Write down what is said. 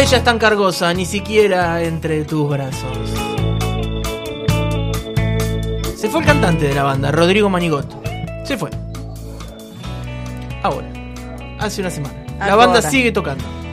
ella es tan cargosa, ni siquiera entre tus brazos. Se fue el cantante de la banda, Rodrigo Manigot. Se fue. Ahora, hace una semana. La banda sigue tocando.